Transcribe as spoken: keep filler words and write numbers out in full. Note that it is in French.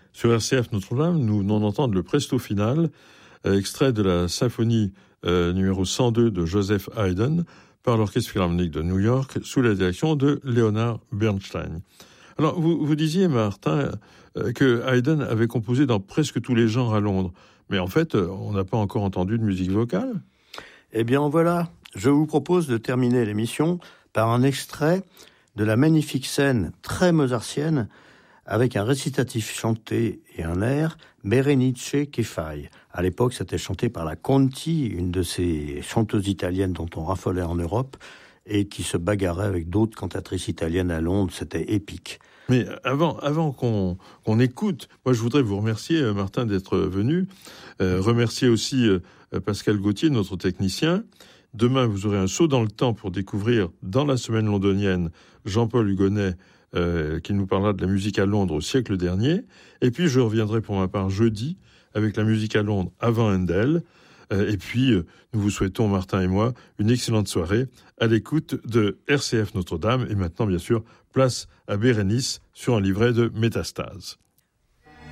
Sur R C F Notre-Dame, nous venons d'entendre le presto final, euh, extrait de la symphonie euh, numéro cent deux de Joseph Haydn par l'Orchestre Philharmonique de New York sous la direction de Leonard Bernstein. Alors, vous, vous disiez, Martin, euh, que Haydn avait composé dans presque tous les genres à Londres. Mais en fait, euh, on n'a pas encore entendu de musique vocale. Eh bien, voilà. Je vous propose de terminer l'émission par un extrait de la magnifique scène très mozartienne avec un récitatif chanté et un air, Berenice che fai. À l'époque, c'était chanté par la Conti, une de ces chanteuses italiennes dont on raffolait en Europe et qui se bagarrait avec d'autres cantatrices italiennes à Londres. C'était épique. Mais avant, avant qu'on, qu'on écoute, moi je voudrais vous remercier, Martin, d'être venu. Euh, remercier aussi euh, Pascal Gauthier, notre technicien. Demain, vous aurez un saut dans le temps pour découvrir, dans la semaine londonienne, Jean-Paul Hugonnet, euh, qui nous parlera de la musique à Londres au siècle dernier. Et puis, je reviendrai pour ma part jeudi, avec la musique à Londres avant Handel. Euh, et puis, euh, nous vous souhaitons, Martin et moi, une excellente soirée à l'écoute de R C F Notre-Dame. Et maintenant, bien sûr, place à Bérénice sur un livret de Métastase.